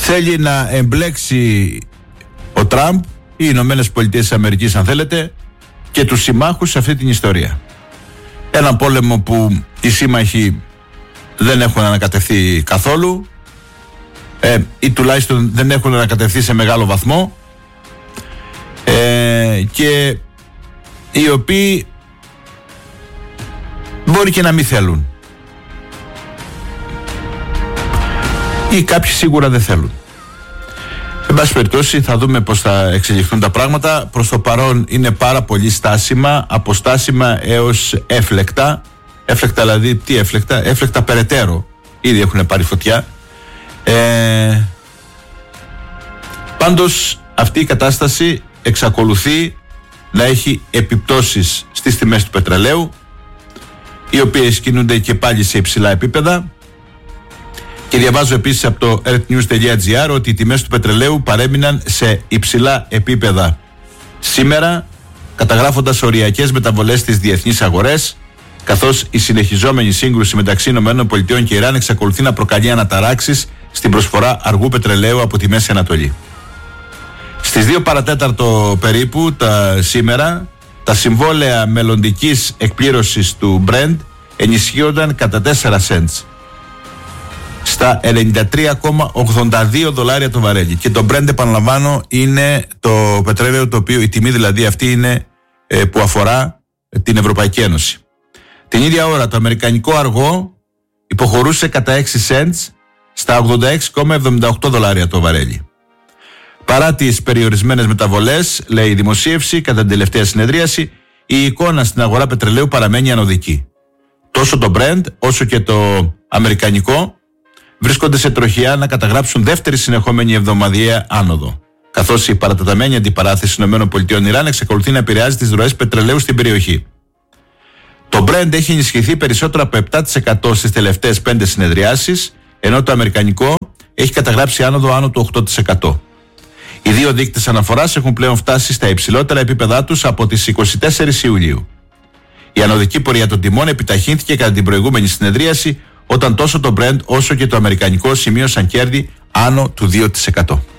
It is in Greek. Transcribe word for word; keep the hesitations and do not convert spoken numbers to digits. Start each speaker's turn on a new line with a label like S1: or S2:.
S1: θέλει να εμπλέξει ο Τραμπ, οι Ηνωμένες Πολιτείες της Αμερικής αν θέλετε, και τους συμμάχους σε αυτή την ιστορία. Έναν πόλεμο που οι σύμμαχοι δεν έχουν ανακατευθεί καθόλου, ε, ή τουλάχιστον δεν έχουν ανακατευθεί σε μεγάλο βαθμό, ε, και οι οποίοι μπορεί και να μην θέλουν, ή κάποιοι σίγουρα δεν θέλουν. Εν πάση περιπτώσει θα δούμε πώς θα εξελιχθούν τα πράγματα. Προς το παρόν είναι πάρα πολύ στάσιμα, από στάσιμα έως έφλεκτα. Έφλεκτα δηλαδή, τι έφλεκτα, έφλεκτα περαιτέρω. Ήδη έχουν πάρει φωτιά. Ε, πάντως αυτή η κατάσταση εξακολουθεί να έχει επιπτώσεις στις τιμές του πετρελαίου, οι οποίες κινούνται και πάλι σε υψηλά επίπεδα. Και διαβάζω επίσης από το earthnews.gr ότι οι τιμές του πετρελαίου παρέμειναν σε υψηλά επίπεδα σήμερα, καταγράφοντας οριακές μεταβολές στις διεθνείς αγορές, καθώς η συνεχιζόμενη σύγκρουση μεταξύ ΗΠΑ και Ιράν εξακολουθεί να προκαλεί αναταράξεις στην προσφορά αργού πετρελαίου από τη Μέση Ανατολή. Στις δύο παρατέταρτο περίπου τα σήμερα, τα συμβόλαια μελλοντικής εκπλήρωσης του Brent ενισχύονταν κατά τέσσερα cents στα ενενήντα τρία κόμμα ογδόντα δύο δολάρια το βαρέλι. Και το Brent, επαναλαμβάνω, είναι το πετρέλαιο το οποίο η τιμή δηλαδή αυτή είναι ε, που αφορά την Ευρωπαϊκή Ένωση. Την ίδια ώρα το αμερικανικό αργό υποχωρούσε κατά έξι cents στα ογδόντα έξι κόμμα εβδομήντα οκτώ δολάρια το βαρέλι. Παρά τις περιορισμένες μεταβολές, λέει η δημοσίευση, κατά την τελευταία συνεδρίαση, η εικόνα στην αγορά πετρελαίου παραμένει ανωδική. Τόσο το Brent όσο και το αμερικανικό βρίσκονται σε τροχιά να καταγράψουν δεύτερη συνεχόμενη εβδομαδιαία άνοδο, καθώς η παρατεταμένη αντιπαράθεση ΗΠΑ-Ιράν εξακολουθεί να επηρεάζει τις ροές πετρελαίου στην περιοχή. Το Brent έχει ενισχυθεί περισσότερο από επτά τοις εκατό στις τελευταίες πέντε συνεδριάσεις, ενώ το αμερικανικό έχει καταγράψει άνοδο άνω του οκτώ τοις εκατό. Οι δύο δείκτες αναφοράς έχουν πλέον φτάσει στα υψηλότερα επίπεδά τους από τις εικοστή τέταρτη Ιουλίου. Η ανωδική πορεία των τιμών επιταχύνθηκε κατά την προηγούμενη συνεδρίαση, όταν τόσο το Brent όσο και το αμερικανικό σημείωσαν κέρδη άνω του δύο τοις εκατό.